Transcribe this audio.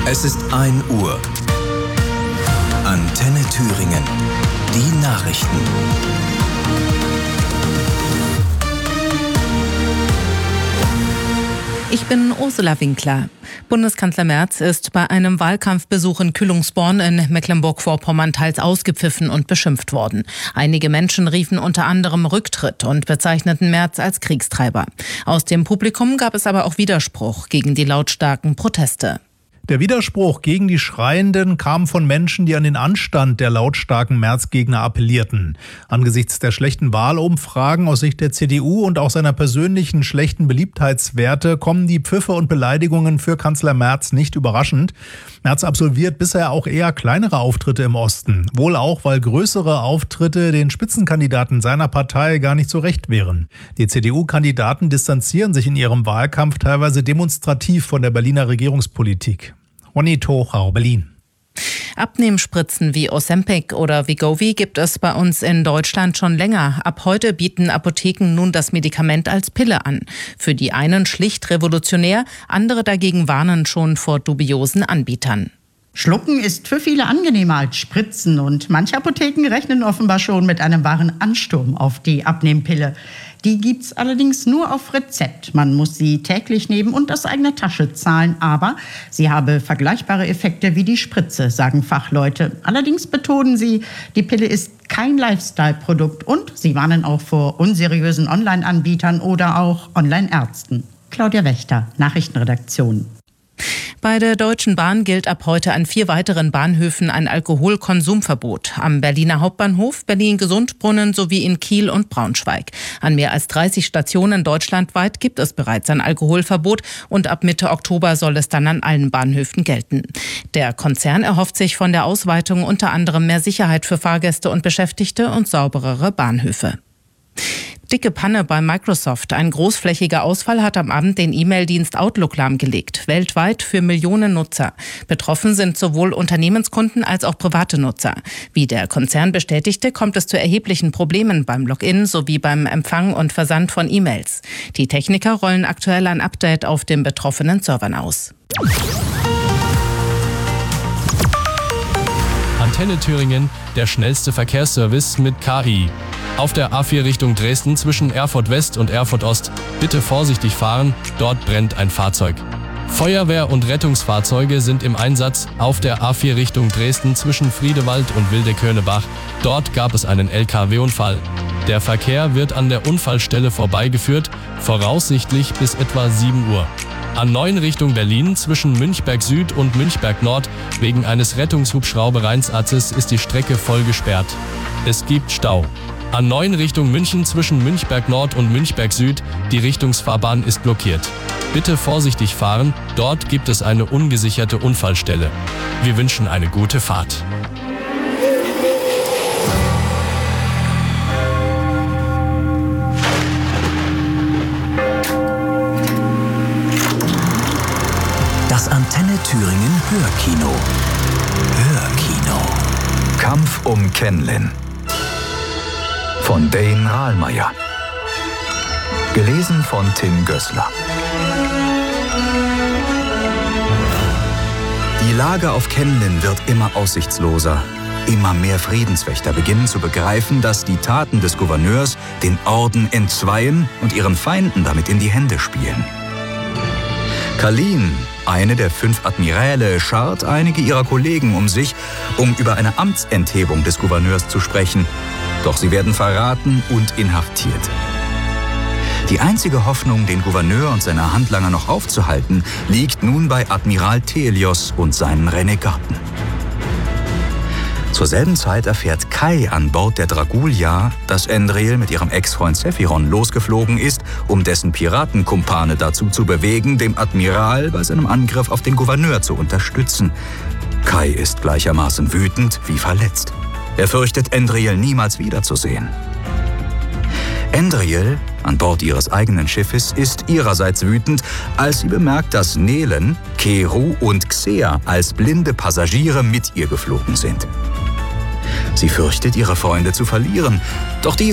Es ist 1 Uhr. Antenne Thüringen. Die Nachrichten. Ich bin Ursula Winkler. Bundeskanzler Merz ist bei einem Wahlkampfbesuch in Kühlungsborn in Mecklenburg-Vorpommern teils ausgepfiffen und beschimpft worden. Einige Menschen riefen unter anderem Rücktritt und bezeichneten Merz als Kriegstreiber. Aus dem Publikum gab es aber auch Widerspruch gegen die lautstarken Proteste. Der Widerspruch gegen die Schreienden kam von Menschen, die an den Anstand der lautstarken Merz-Gegner appellierten. Angesichts der schlechten Wahlumfragen aus Sicht der CDU und auch seiner persönlichen schlechten Beliebtheitswerte kommen die Pfiffe und Beleidigungen für Kanzler Merz nicht überraschend. Merz absolviert bisher auch eher kleinere Auftritte im Osten. Wohl auch, weil größere Auftritte den Spitzenkandidaten seiner Partei gar nicht so recht wären. Die CDU-Kandidaten distanzieren sich in ihrem Wahlkampf teilweise demonstrativ von der Berliner Regierungspolitik. Ronny Tochau, Berlin. Abnehmspritzen wie Ozempic oder Wegovy gibt es bei uns in Deutschland schon länger. Ab heute bieten Apotheken nun das Medikament als Pille an. Für die einen schlicht revolutionär, andere dagegen warnen schon vor dubiosen Anbietern. Schlucken ist für viele angenehmer als Spritzen und manche Apotheken rechnen offenbar schon mit einem wahren Ansturm auf die Abnehmpille. Die gibt's allerdings nur auf Rezept. Man muss sie täglich nehmen und aus eigener Tasche zahlen. Aber sie habe vergleichbare Effekte wie die Spritze, sagen Fachleute. Allerdings betonen sie, die Pille ist kein Lifestyle-Produkt und sie warnen auch vor unseriösen Online-Anbietern oder auch Online-Ärzten. Claudia Wächter, Nachrichtenredaktion. Bei der Deutschen Bahn gilt ab heute an 4 weiteren Bahnhöfen ein Alkoholkonsumverbot. Am Berliner Hauptbahnhof, Berlin-Gesundbrunnen sowie in Kiel und Braunschweig. An mehr als 30 Stationen deutschlandweit gibt es bereits ein Alkoholverbot und ab Mitte Oktober soll es dann an allen Bahnhöfen gelten. Der Konzern erhofft sich von der Ausweitung unter anderem mehr Sicherheit für Fahrgäste und Beschäftigte und sauberere Bahnhöfe. Dicke Panne bei Microsoft. Ein großflächiger Ausfall hat am Abend den E-Mail-Dienst Outlook lahmgelegt. Weltweit für Millionen Nutzer. Betroffen sind sowohl Unternehmenskunden als auch private Nutzer. Wie der Konzern bestätigte, kommt es zu erheblichen Problemen beim Login sowie beim Empfang und Versand von E-Mails. Die Techniker rollen aktuell ein Update auf den betroffenen Servern aus. Antenne Thüringen, der schnellste Verkehrsservice mit KI. Auf der A4 Richtung Dresden zwischen Erfurt West und Erfurt Ost. Bitte vorsichtig fahren, dort brennt ein Fahrzeug. Feuerwehr- und Rettungsfahrzeuge sind im Einsatz auf der A4 Richtung Dresden zwischen Friedewald und Wildeköhnebach. Dort gab es einen LKW-Unfall. Der Verkehr wird an der Unfallstelle vorbeigeführt, voraussichtlich bis etwa 7 Uhr. A9 Richtung Berlin zwischen Münchberg Süd und Münchberg Nord wegen eines Rettungshubschrauber-Einsatzes ist die Strecke voll gesperrt. Es gibt Stau. A9 Richtung München zwischen Münchberg Nord und Münchberg Süd, die Richtungsfahrbahn ist blockiert. Bitte vorsichtig fahren, dort gibt es eine ungesicherte Unfallstelle. Wir wünschen eine gute Fahrt. Das Antenne Thüringen Hörkino. Hörkino. Kampf um Kenlin. Von Dane Rahlmeier. Gelesen von Tim Gößler. Die Lage auf Kenlin wird immer aussichtsloser. Immer mehr Friedenswächter beginnen zu begreifen, dass die Taten des Gouverneurs den Orden entzweien und ihren Feinden damit in die Hände spielen. Kalin, eine der 5 Admiräle, schart einige ihrer Kollegen um sich, um über eine Amtsenthebung des Gouverneurs zu sprechen. Doch sie werden verraten und inhaftiert. Die einzige Hoffnung, den Gouverneur und seine Handlanger noch aufzuhalten, liegt nun bei Admiral Thelios und seinen Renegaten. Zur selben Zeit erfährt Kai an Bord der Dragulia, dass Endril mit ihrem Ex-Freund Sephiron losgeflogen ist, um dessen Piratenkumpane dazu zu bewegen, dem Admiral bei seinem Angriff auf den Gouverneur zu unterstützen. Kai ist gleichermaßen wütend wie verletzt. Er fürchtet, Endril niemals wiederzusehen. Endril, an Bord ihres eigenen Schiffes, ist ihrerseits wütend, als sie bemerkt, dass Nelen, Keru und Xea als blinde Passagiere mit ihr geflogen sind. Sie fürchtet, ihre Freunde zu verlieren, doch